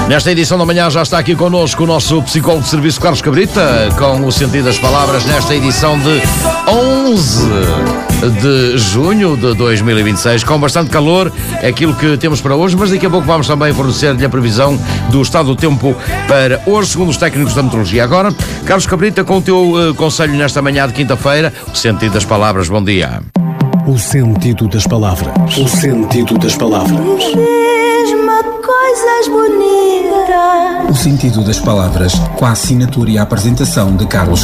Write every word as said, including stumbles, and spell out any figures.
Nesta edição da manhã já está aqui connosco o nosso psicólogo de serviço Carlos Cabrita, com o sentido das palavras nesta edição de onze de junho de dois mil e vinte e seis, com bastante calor, é aquilo que temos para hoje, mas daqui a pouco vamos também fornecer-lhe a previsão do estado do tempo para hoje, segundo os técnicos da meteorologia. Agora, Carlos Cabrita, com o teu uh, conselho nesta manhã de quinta-feira, o sentido das palavras. Bom dia. O sentido das palavras. O sentido das palavras. Diz-me coisas bonitas. O sentido das palavras, com a assinatura e a apresentação de Carlos